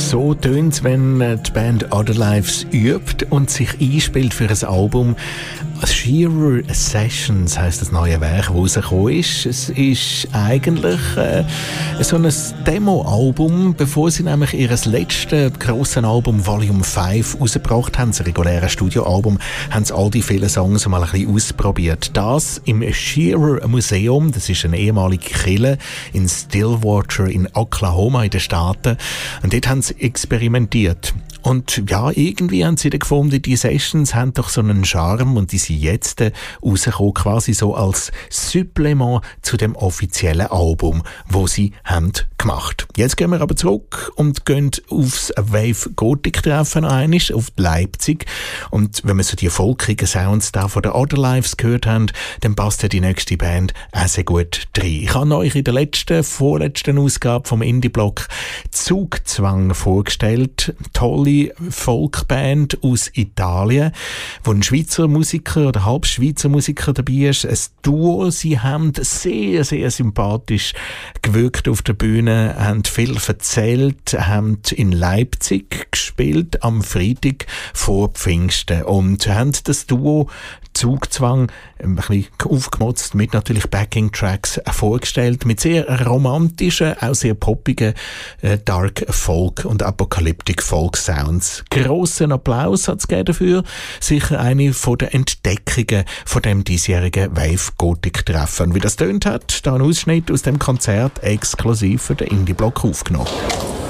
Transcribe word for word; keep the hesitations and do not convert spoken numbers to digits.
So tönt es, wenn die Band Other Lives übt und sich einspielt für ein Album. Shearer Sessions heisst das neue Werk, das rausgekommen ist. Es ist eigentlich äh, so ein Demo-Album, bevor sie nämlich ihr letztes grosses Album Volume fünf rausgebracht haben, das reguläre Studioalbum, haben sie all die vielen Songs mal ein bisschen ausprobiert. Das im Shearer Museum, das ist eine ehemalige Kirche in Stillwater in Oklahoma in den Staaten. Und dort haben sie experimentiert. Und ja, irgendwie haben sie dann gefunden, die Sessions haben doch so einen Charme und die sind jetzt rausgekommen, quasi so als Supplement zu dem offiziellen Album, das sie haben gemacht. Jetzt gehen wir aber zurück und gehen aufs Wave Gothic Treffen einmal, auf Leipzig. Und wenn wir so die volkigen Sounds da von der Other Lives gehört haben, dann passt ja die nächste Band auch sehr gut rein. Ich habe euch in der letzten, vorletzten Ausgabe vom Indie-Blog Zugzwang vorgestellt. Tolle Folkband aus Italien, wo ein Schweizer Musiker oder halb Schweizer Musiker dabei ist. Ein Duo, sie haben sehr, sehr sympathisch gewirkt auf der Bühne, haben viel erzählt, haben in Leipzig gespielt am Freitag vor Pfingsten und haben das Duo Zugzwang ein bisschen aufgemotzt mit natürlich Backing-Tracks vorgestellt, mit sehr romantischen, auch sehr poppigen äh, Dark Folk und Apocalyptic Folk Sounds. Grossen Applaus hat es dafür. Sicher eine von den Entdeckungen von dem diesjährigen Wave Gothic Treffen. Wie das tönt hat, da ein Ausschnitt aus dem Konzert exklusiv für den Indie-Blog aufgenommen.